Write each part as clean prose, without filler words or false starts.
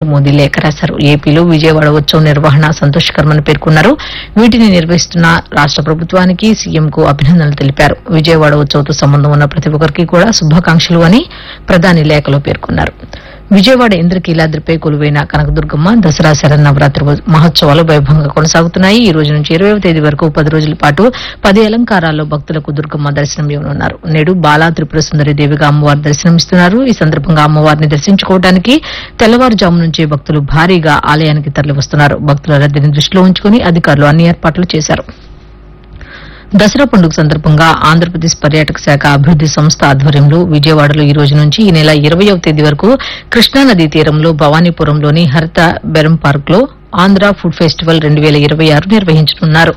మోదీ లేఖ రాశారు. ఏపీలో విజయవాడ ఉత్సవ నిర్వహణ సంతోషకరమని పేర్కొన్నారు. వీటిని నిర్వహిస్తున్న రాష్ట ప్రభుత్వానికి సీఎంకు అభినందనలు తెలిపారు. విజయవాడ ఉత్సవంతో సంబంధం ఉన్న ప్రతి ఒక్కరికి కూడా శుభాకాంక్షలు అని ప్రధాని లేఖలో పేర్కొన్నారు. విజయవాడ ఇంద్రకీలాద్రిపై కొలువైన కనకదుర్గమ్మ దసరా శరన్నవరాత్రి మహోత్సవాలు వైభవంగా కొనసాగుతున్నాయి. ఈ రోజు నుంచి 20వ తేదీ వరకు 10 రోజుల పాటు 10 అలంకారాల్లో భక్తులకు దుర్గమ్మ దర్శనం ఇవ్వనున్నారు. నేడు బాలా త్రిపుర సుందరి దేవిగా అమ్మవారు దర్శనమిస్తున్నారు. ఈ సందర్భంగా అమ్మవారిని దర్శించుకోవడానికి తెల్లవారుజాము నుంచే భక్తులు భారీగా ఆలయానికి తరలివస్తున్నారు. భక్తుల రద్దీని దృష్టిలో ఉంచుకుని అధికారులు అన్ని ఏర్పాట్లు చేశారు. దసరా పండుగ సందర్భంగా ఆంధ్రప్రదేశ్ పర్యాటక శాఖ అభివృద్ది సంస్థ ఆధ్వర్యంలో విజయవాడలో ఈ రోజు నుంచి ఈ నెల 20వ తేదీ వరకు కృష్ణానదీ తీరంలో భవానీపురంలోని హరిత బెరం పార్క్ లో ఆంధ్ర ఫుడ్ ఫెస్టివల్ 2026 నిర్వహించనున్నారు.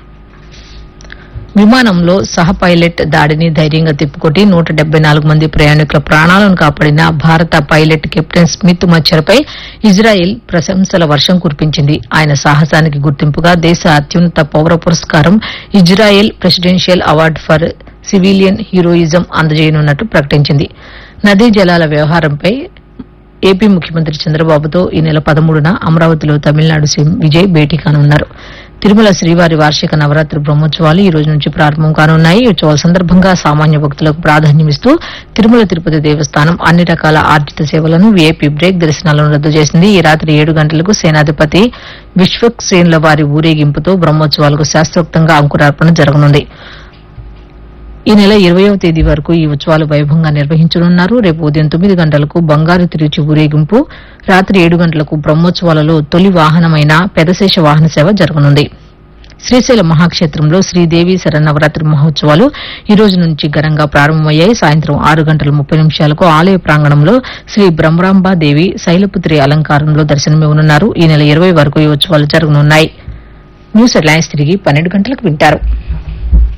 విమానంలో సహ పైలట్ దాడిని ధైర్యంగా తిప్పుకొట్టి 174 మంది ప్రయాణికుల ప్రాణాలను కాపాడిన భారత పైలట్ కెప్టెన్ స్మిత్ మచ్చర్పై ఇజ్రాయెల్ ప్రశంసల వర్షం కురిపించింది. ఆయన సాహసానికి గుర్తింపుగా దేశ అత్యున్నత పౌర పురస్కారం Israel presidential award for civilian heroism అందజేయనున్నట్టు ప్రకటించింది. నదీ జలాల వ్యవహారంపై ఏపీ ముఖ్యమంత్రి చంద్రబాబుతో ఈ నెల 13న అమరావతిలో తమిళనాడు సీఎం విజయ్ భేటీ కానున్నారు. తిరుమల శ్రీవారి వార్షిక నవరాత్రి బ్రహ్మోత్సవాలు ఈ రోజు నుంచి ప్రారంభం కానున్నాయి. ఈ ఉత్సవాల సందర్భంగా సామాన్య భక్తులకు ప్రాధాన్యమిస్తూ తిరుమల తిరుపతి దేవస్థానం అన్ని రకాల ఆర్జిత సేవలను వీఐపీ బ్రేక్ దర్శనాలను రద్దు చేసింది. ఈ రాత్రి 7 గంటలకు సేనాధిపతి విశ్వక్సేన్ల వారి ఊరేగింపుతో బ్రహ్మోత్సవాలకు శాస్త్రోక్తంగా అంకురార్పణ జరగనుంది. ఈ నెల 20వ తేదీ వరకు ఈ ఉత్సవాలు వైభవంగా నిర్వహించనున్నారు. రేపు ఉదయం 9 గంటలకు బంగారు తిరుచి ఊరేగింపు, రాత్రి 7 గంటలకు బ్రహ్మోత్సవాలలో తొలి వాహనమైన పెదశేష వాహన సేవ జరగనుంది. శ్రీశైల మహాక్షేత్రంలో శ్రీదేవి శరన్నవరాత్రి మహోత్సవాలు ఈ రోజు నుంచి ఘనంగా ప్రారంభమయ్యాయి. సాయంత్రం 6:30 ఆలయ ప్రాంగణంలో శ్రీ బ్రహ్మరాంబాదేవి శైలపుత్రి అలంకారంలో దర్శనమివ్వనున్నారు. ఈ నెల 20 వరకు ఈ ఉత్సవాలు జరగనున్నాయి. న్యూస్ హెడ్లైన్స్ తిరిగి 12 గంటలకు వింటారు.